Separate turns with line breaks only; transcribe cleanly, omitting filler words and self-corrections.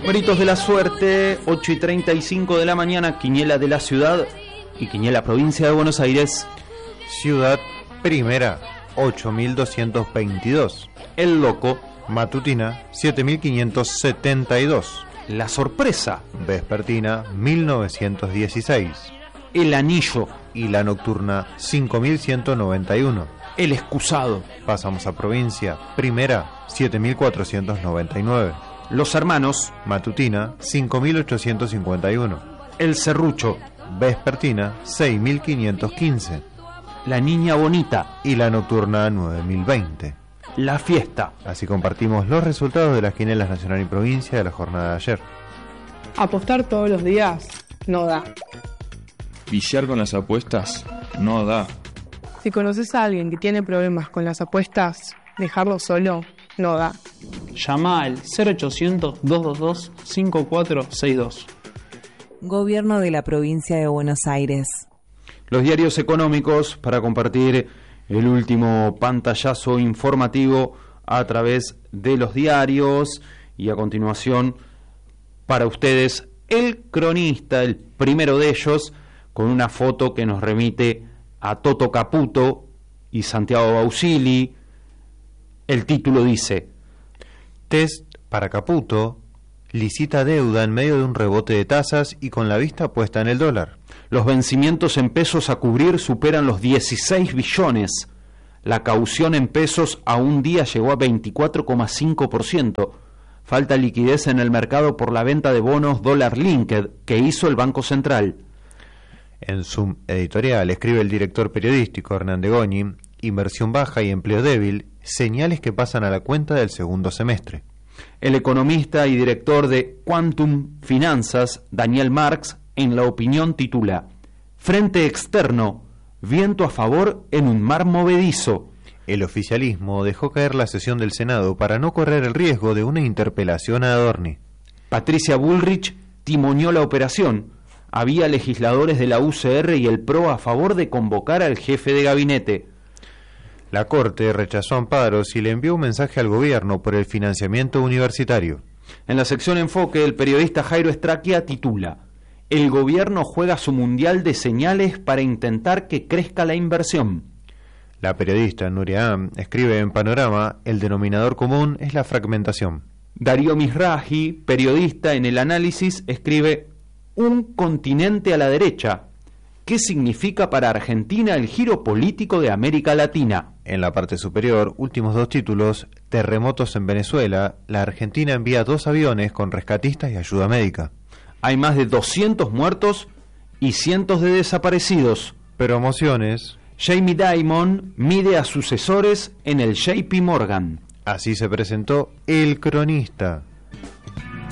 Numeritos de la suerte, 8:35 de la mañana, quiniela de la ciudad y quiniela provincia de Buenos Aires.
Ciudad primera, 8.222.
El loco.
Matutina, 7.572.
La sorpresa.
Vespertina, 1.916.
El anillo.
Y la nocturna, 5.191.
El excusado.
Pasamos a provincia, primera, 7.499.
Los hermanos.
Matutina, 5.851.
El serrucho.
Vespertina, 6.515.
La niña bonita.
Y la nocturna, 9.020.
La fiesta.
Así compartimos los resultados de las quinielas nacional y provincia de la jornada de ayer.
Apostar todos los días no da.
Viciar con las apuestas no da.
Si conoces a alguien que tiene problemas con las apuestas, dejarlo solo no da.
Llama al 0800-222-5462.
Gobierno de la provincia de Buenos Aires.
Los diarios económicos para compartir el último pantallazo informativo a través de los diarios, y a continuación para ustedes el cronista, el primero de ellos, con una foto que nos remite a Toto Caputo y Santiago Bausili. El título dice:
Test para Caputo, licita deuda en medio de un rebote de tasas y con la vista puesta en el dólar.
Los vencimientos en pesos a cubrir superan los 16 billones. La caución en pesos a un día llegó a 24,5%. Falta liquidez en el mercado por la venta de bonos dólar linked que hizo el Banco Central.
En su editorial escribe el director periodístico Hernán de Goñi: inversión baja y empleo débil, señales que pasan a la cuenta del segundo semestre.
El economista y director de Quantum Finanzas, Daniel Marx, en La Opinión titula: Frente externo, viento a favor en un mar movedizo.
El oficialismo dejó caer la sesión del Senado para no correr el riesgo de una interpelación a Adorni.
Patricia Bullrich timoneó la operación. Había legisladores de la UCR y el PRO a favor de convocar al jefe de gabinete.
La Corte rechazó amparos y le envió un mensaje al gobierno por el financiamiento universitario.
En la sección Enfoque, el periodista Jairo Estraquia titula: El gobierno juega su mundial de señales para intentar que crezca la inversión.
La periodista Nuria Am escribe en Panorama: el denominador común es la fragmentación.
Darío Mizrahi, periodista en El Análisis, escribe: Un continente a la derecha. ¿Qué significa para Argentina el giro político de América Latina?
En la parte superior, últimos dos títulos: terremotos en Venezuela, la Argentina envía 2 aviones con rescatistas y ayuda médica.
Hay más de 200 muertos y cientos de desaparecidos.
Promociones.
Jamie Dimon mide a sucesores en el JP Morgan.
Así se presentó El Cronista.